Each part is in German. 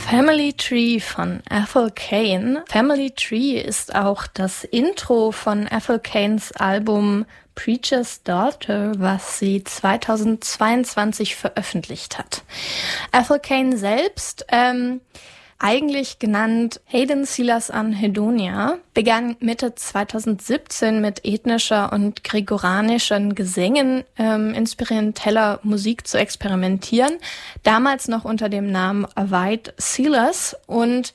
Family Tree von Ethel Cain. Family Tree ist auch das Intro von Ethel Cains Album Preacher's Daughter, was sie 2022 veröffentlicht hat. Ethel Cain selbst, eigentlich genannt Hayden Silas Anhedonia, begann Mitte 2017 mit ethnischer und gregoranischen Gesängen inspirieller Musik zu experimentieren, damals noch unter dem Namen Avide Silas, und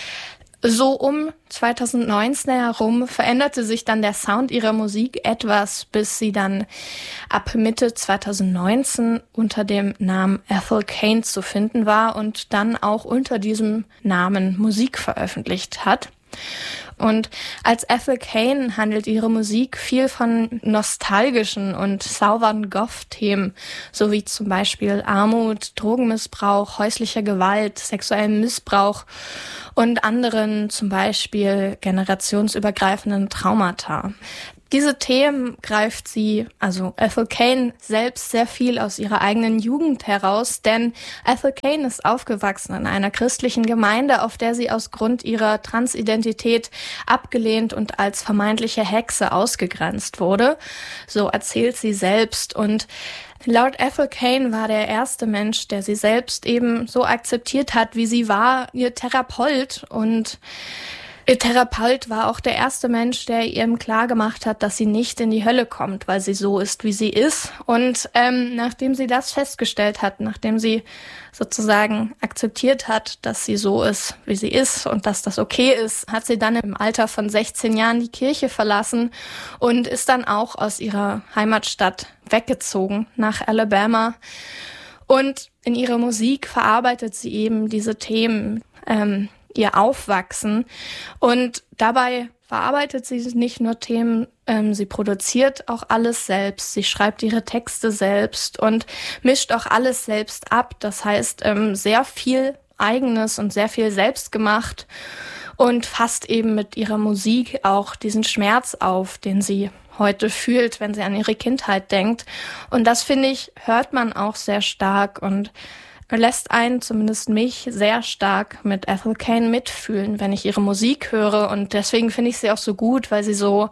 so um 2019 herum veränderte sich dann der Sound ihrer Musik etwas, bis sie dann ab Mitte 2019 unter dem Namen Ethel Cain zu finden war und dann auch unter diesem Namen Musik veröffentlicht hat. Und als Ethel Cain handelt ihre Musik viel von nostalgischen und sauberen Goth-Themen, sowie zum Beispiel Armut, Drogenmissbrauch, häuslicher Gewalt, sexuellem Missbrauch und anderen, zum Beispiel generationsübergreifenden Traumata. Diese Themen greift sie, also Ethel Cain, selbst sehr viel aus ihrer eigenen Jugend heraus, denn Ethel Cain ist aufgewachsen in einer christlichen Gemeinde, auf der sie aus Grund ihrer Transidentität abgelehnt und als vermeintliche Hexe ausgegrenzt wurde. So erzählt sie selbst, und laut Ethel Cain war der erste Mensch, der sie selbst eben so akzeptiert hat, wie sie war, ihr Therapeut, und ihr Therapeut war auch der erste Mensch, der ihr klar gemacht hat, dass sie nicht in die Hölle kommt, weil sie so ist, wie sie ist. Und nachdem sie das festgestellt hat, nachdem sie sozusagen akzeptiert hat, dass sie so ist, wie sie ist und dass das okay ist, hat sie dann im Alter von 16 Jahren die Kirche verlassen und ist dann auch aus ihrer Heimatstadt weggezogen nach Alabama. Und in ihrer Musik verarbeitet sie eben diese Themen, ihr Aufwachsen, und dabei verarbeitet sie nicht nur Themen, sie produziert auch alles selbst, sie schreibt ihre Texte selbst und mischt auch alles selbst ab, das heißt sehr viel Eigenes und sehr viel selbst gemacht, und fasst eben mit ihrer Musik auch diesen Schmerz auf, den sie heute fühlt, wenn sie an ihre Kindheit denkt, und das, finde ich, hört man auch sehr stark und lässt einen, zumindest mich, sehr stark mit Ethel Cain mitfühlen, wenn ich ihre Musik höre. Und deswegen finde ich sie auch so gut, weil sie so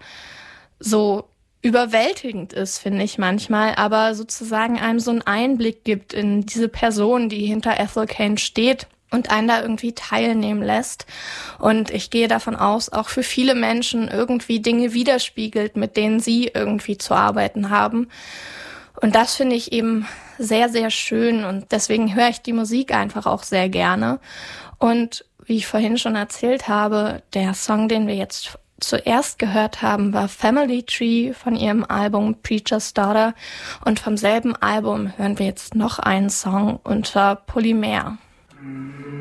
überwältigend ist, finde ich manchmal, aber sozusagen einem so einen Einblick gibt in diese Person, die hinter Ethel Cain steht und einen da irgendwie teilnehmen lässt. Und ich gehe davon aus, auch für viele Menschen irgendwie Dinge widerspiegelt, mit denen sie irgendwie zu arbeiten haben. Und das finde ich eben sehr, sehr schön, und deswegen höre ich die Musik einfach auch sehr gerne. Und wie ich vorhin schon erzählt habe, der Song, den wir jetzt zuerst gehört haben, war Family Tree von ihrem Album Preacher's Daughter, und vom selben Album hören wir jetzt noch einen Song unter Polymer.